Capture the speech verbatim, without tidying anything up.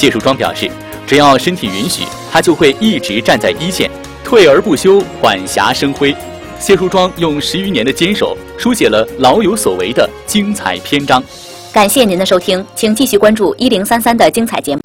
谢树庄表示，只要身体允许，他就会一直站在一线，退而不休，缓霞生辉。谢树庄用十余年的坚守，书写了老有所为的精彩篇章。 感谢您的收听，请继续关注一零三三的精彩节目。